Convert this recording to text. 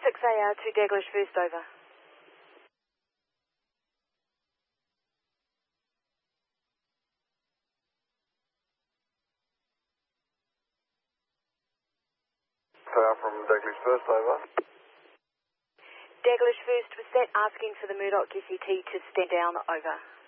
6AR to Daglish first, over. Power from Daglish first, over. Daglish first, was that asking for the Murdoch SET to stand down, over?